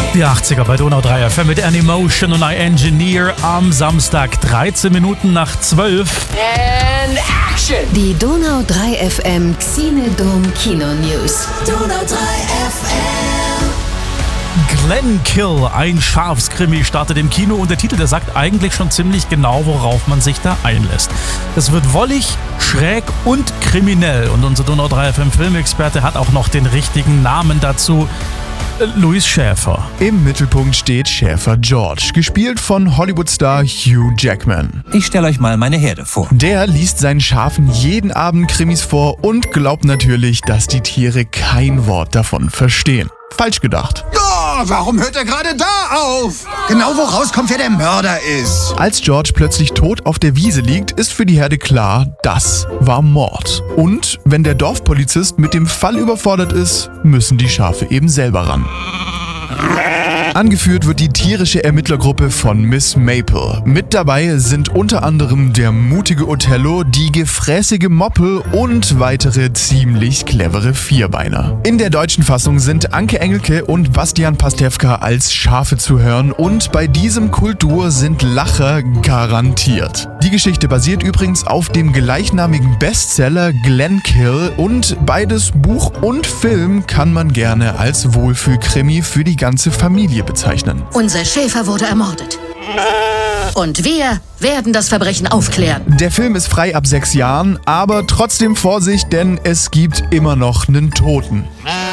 Die 80er bei Donau 3 FM mit Animotion und I Engineer am Samstag 13 Minuten nach 12. And action! Die Donau 3 FM Xenodome Kino News. Donau 3 FM. Glenkill, ein Schafskrimi, startet im Kino und der Titel, der sagt eigentlich schon ziemlich genau, worauf man sich da einlässt. Es wird wollig, schräg und kriminell und unser Donau 3 FM Filmexperte hat auch noch den richtigen Namen dazu. Louis Schäfer. Im Mittelpunkt steht Schäfer George, gespielt von Hollywood-Star Hugh Jackman. Ich stelle euch mal meine Herde vor. Der liest seinen Schafen jeden Abend Krimis vor und glaubt natürlich, dass die Tiere kein Wort davon verstehen. Falsch gedacht. Oh, warum hört er gerade da auf? Genau wo rauskommt, wer der Mörder ist. Als George plötzlich tot auf der Wiese liegt, ist für die Herde klar, das war Mord. Und wenn der Dorfpolizist mit dem Fall überfordert ist, müssen die Schafe eben selber ran. Angeführt wird die tierische Ermittlergruppe von Miss Maple. Mit dabei sind unter anderem der mutige Othello, die gefräßige Moppel und weitere ziemlich clevere Vierbeiner. In der deutschen Fassung sind Anke Engelke und Bastian Pastewka als Schafe zu hören und bei diesem Kultduo sind Lacher garantiert. Die Geschichte basiert übrigens auf dem gleichnamigen Bestseller Glenkill und beides Buch und Film kann man gerne als Wohlfühlkrimi für die ganze Familie bezeichnen. Unser Schäfer wurde ermordet. Und wir werden das Verbrechen aufklären. Der Film ist frei ab 6 Jahren, aber trotzdem Vorsicht, denn es gibt immer noch einen Toten.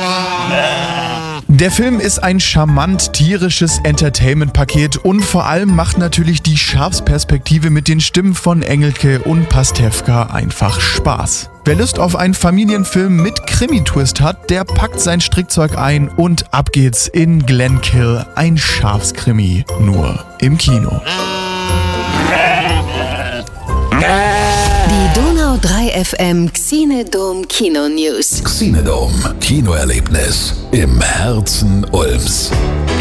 Der Film ist ein charmant tierisches Entertainment-Paket und vor allem macht natürlich die Schafsperspektive mit den Stimmen von Engelke und Pastewka einfach Spaß. Wer Lust auf einen Familienfilm mit Krimi-Twist hat, der packt sein Strickzeug ein und ab geht's in Glenkill, ein Schafskrimi, nur im Kino. Die Donau 3 FM Xenodome Kino News. Xenodome, Kinoerlebnis im Herzen Ulms.